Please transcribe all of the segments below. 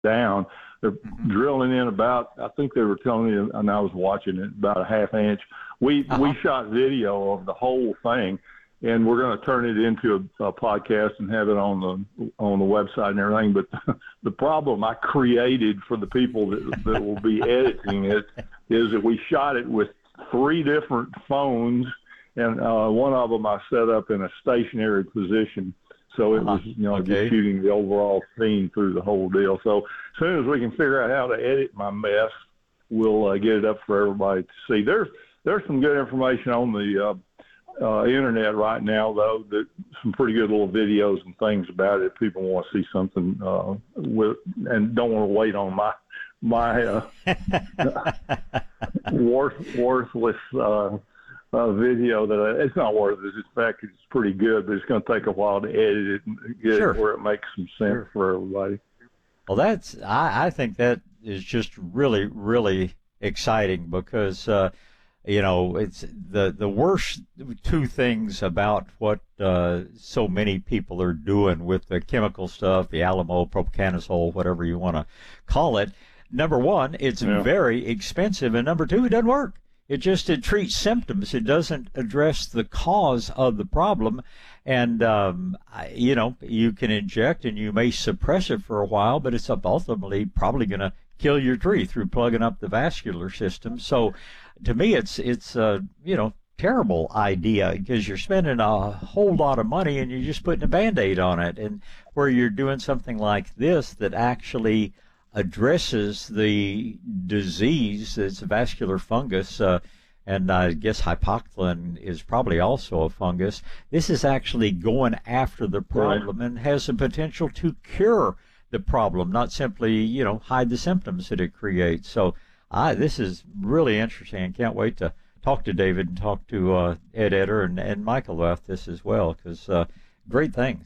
down. They're drilling in about, I think they were telling me, and I was watching it, about a half inch. We shot video of the whole thing, and we're going to turn it into a podcast and have it on the website and everything. But the problem I created for the people that will be editing it is that we shot it with 3 different phones, and one of them I set up in a stationary position. So it was, just shooting the overall scene through the whole deal. So as soon as we can figure out how to edit my mess, we'll get it up for everybody to see. There's some good information on the internet right now, though, that some pretty good little videos and things about it. If people want to see something and don't want to wait on my worthless video that it's not worthless. In fact, it's pretty good, but it's going to take a while to edit it and get it where it makes some sense for everybody. Well, I think that is just really, really exciting because, it's the worst 2 things about what so many people are doing with the chemical stuff, the Alamo, propacanazole, whatever you want to call it. Number 1, it's very expensive, and number 2, it doesn't work. It treats symptoms. It doesn't address the cause of the problem. And, you can inject and you may suppress it for a while, but it's ultimately probably going to kill your tree through plugging up the vascular system. So to me, it's a, terrible idea because you're spending a whole lot of money and you're just putting a Band-Aid on it. And where you're doing something like this that actually addresses the disease, it's a vascular fungus, and I guess hypoxylin is probably also a fungus. This is actually going after the problem and has the potential to cure the problem, not simply, hide the symptoms that it creates. So this is really interesting. I can't wait to talk to David and talk to Ed Eder and Michael about this as well, because great thing.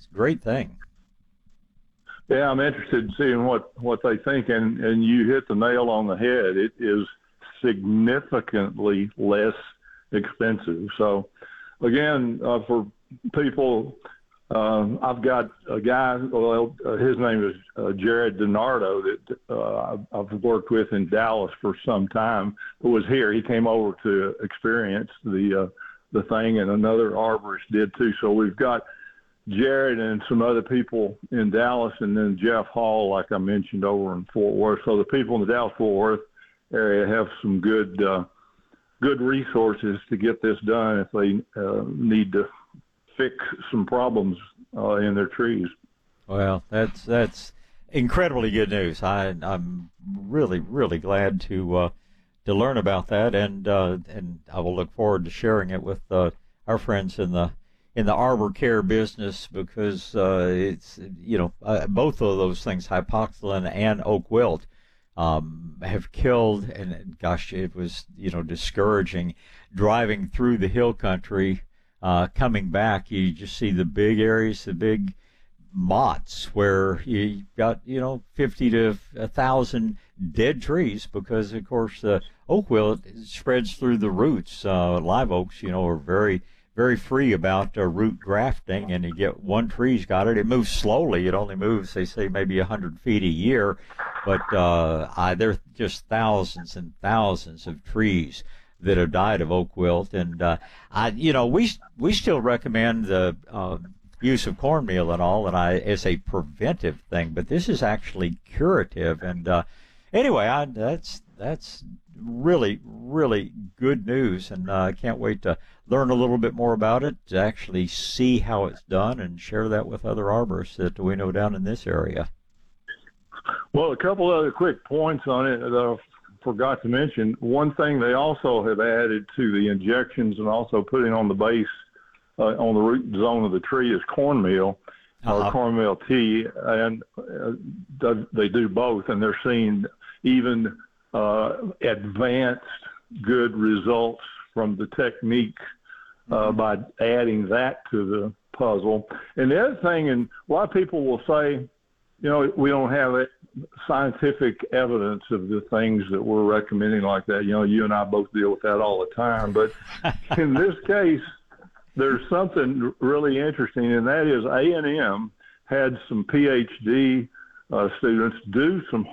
Yeah, I'm interested in seeing what they think, and you hit the nail on the head. It is significantly less expensive. So, again, for people, I've got a guy. Well, his name is Jared DiNardo that I've worked with in Dallas for some time. Who was here? He came over to experience the thing, and another arborist did too. So we've got Jared and some other people in Dallas, and then Jeff Hall, like I mentioned, over in Fort Worth. So the people in the Dallas-Fort Worth area have some good resources to get this done if they need to fix some problems in their trees. Well, that's incredibly good news. I'm really, really glad to learn about that, and I will look forward to sharing it with our friends in the arbor care business, because it's both of those things, hypoxylin and oak wilt, have killed. And gosh, it was discouraging driving through the hill country. Coming back, you just see the big areas, the big mottes where you got 50 to 1,000 dead trees, because of course the oak wilt spreads through the roots. Live oaks, are very, very free about root grafting, and you get one tree's got it. It moves slowly. It only moves, they say, maybe 100 feet a year, but there are just thousands and thousands of trees that have died of oak wilt. And we still recommend the use of cornmeal and all, and as a preventive thing, but this is actually curative. And anyway, that's really, really good news, and I can't wait to learn a little bit more about it, to actually see how it's done and share that with other arborists that we know down in this area. Well, a couple other quick points on it that I forgot to mention. One thing they also have added to the injections and also putting on the base on the root zone of the tree is cornmeal or cornmeal tea, and they do both, and they're seeing even advanced good results from the technique by adding that to the puzzle. And the other thing, and a lot of people will say, we don't have scientific evidence of the things that we're recommending like that. You and I both deal with that all the time. But in this case, there's something really interesting, and that is A&M had some PhD students do some